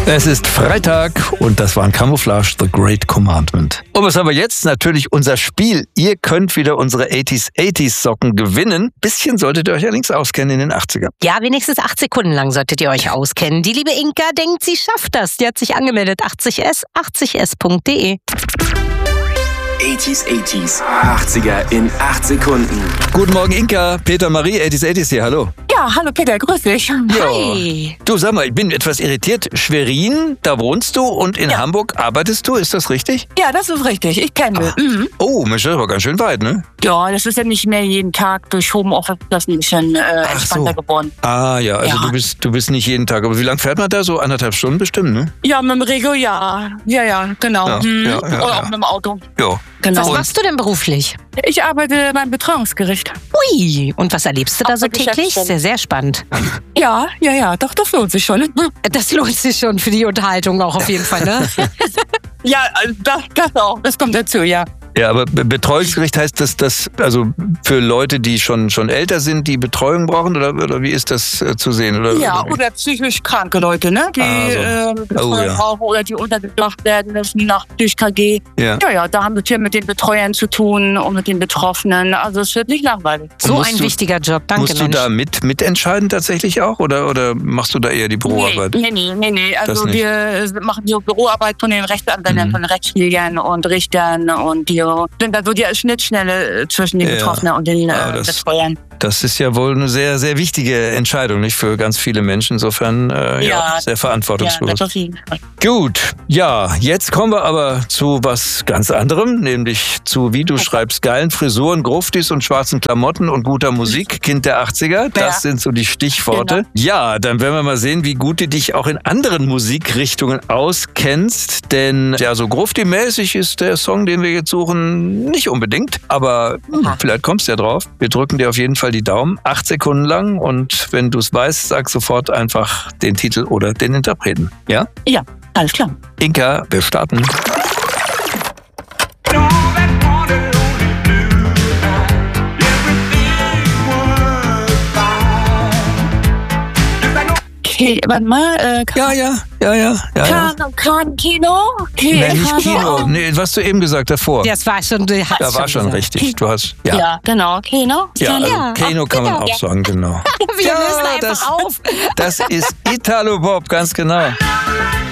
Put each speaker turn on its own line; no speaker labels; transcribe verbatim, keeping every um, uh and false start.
Es ist Freitag und das war ein Camouflage, The Great Commandment. Und was haben wir jetzt? Natürlich unser Spiel. Ihr könnt wieder unsere achtziger achtziger Socken gewinnen. Bisschen solltet ihr euch allerdings auskennen in den achtzigern.
Ja, wenigstens acht Sekunden lang solltet ihr euch auskennen. Die liebe Inka denkt, sie schafft das. Die hat sich angemeldet. achtzig S, achtzig S Punkt de.
achtziger achtziger, achtziger in acht Sekunden.
Guten Morgen Inka, Peter Marie, achtziger achtziger hier, hallo.
Ja, hallo Peter, grüß dich.
Hi.
Du, sag mal, ich bin etwas irritiert. Schwerin, da wohnst du und in
Ja.
Hamburg arbeitest du, ist das richtig?
Ja, das ist richtig, ich kenne.
Ah.
Mhm.
Oh, Mensch, das ist aber ganz schön weit, ne?
Ja, das ist ja nicht mehr jeden Tag durch Homeoffice, das ist ein bisschen äh,
Ach
entspannter
so.
geworden.
Ah ja, also
Ja.
Du, bist, du bist nicht jeden Tag. Aber wie lange fährt man da? So anderthalb Stunden bestimmt, ne?
Ja, mit dem Rego, ja. Ja, ja, genau.
Ja,
Mhm.
ja, ja,
Oder
ja.
auch mit dem Auto.
Ja.
Genau.
Was machst du denn beruflich?
Ich arbeite beim Betreuungsgericht.
Ui, und was erlebst du da so
Auf der
täglich?
Geschäftsstelle.
Sehr, sehr spannend.
Ja, ja, ja, doch, das lohnt sich schon.
Das lohnt sich schon für die Unterhaltung auch auf jeden Fall, ne?
Ja, also das, das auch, das kommt dazu, ja.
Ja, aber Be- Betreuungsgericht heißt das, das also für Leute, die schon, schon älter sind, die Betreuung brauchen? Oder, oder wie ist das äh, zu sehen? Oder,
Ja,
oder wie?
oder psychisch kranke Leute, ne? Die
Ah, so.
äh, Betreuung
Oh, ja.
brauchen oder die untergebracht werden müssen nach durch K G.
Ja.
Ja, ja, da haben wir hier mit den Betreuern zu tun und mit den Betroffenen. Also es wird nicht langweilig.
So
musst
ein
du-
wichtiger Job, danke
Musst du
Mensch.
da mit, mitentscheiden tatsächlich auch? Oder, oder machst du da eher die Büroarbeit?
Nee, nee, nee, nee.
Das
Also
nicht.
wir äh, machen die Büroarbeit von den Rechtsanwälten,
Mhm.
von den Rechtspflegern und Richtern und die sind da so die Schnittstelle äh, zwischen den
Ja.
Betroffenen und den
Ah,
äh,
das-
Betreuern.
Das ist ja wohl eine sehr, sehr wichtige Entscheidung, nicht für ganz viele Menschen. Insofern äh, ja,
Ja.
sehr
Ja,
verantwortungslos.
das auf jeden Fall.
Gut, ja, jetzt kommen wir aber zu was ganz anderem, nämlich zu, wie du schreibst, geilen Frisuren, Gruftis und schwarzen Klamotten und guter Musik, Kind der achtziger. Das
Ja.
sind so die Stichworte.
Genau.
Ja, dann werden wir mal sehen, wie gut du dich auch in anderen Musikrichtungen auskennst, denn ja, so Grufti-mäßig ist der Song, den wir jetzt suchen, nicht unbedingt, aber hm, vielleicht kommst du ja drauf. Wir drücken dir auf jeden Fall die Daumen, acht Sekunden lang, und wenn du es weißt, sag sofort einfach den Titel oder den Interpreten. Ja?
Ja, alles klar.
Inka, wir starten.
Okay, warte mal. Äh,
Ja, ja, ja, ja, ja. ja.
Kahn, Kahn, Kino? Okay,
Nee, nicht
Kahn-
Kino. Nee, was du eben gesagt davor.
Das war schon, du hast
Da war schon
gesagt.
richtig. Du hast, ja.
Ja,
Ja,
genau, Kino.
also
Ja,
Kano kann man
genau.
auch sagen, genau.
Wir
Ja,
lösen einfach
das-
auf.
Das ist Italo Pop, ganz genau.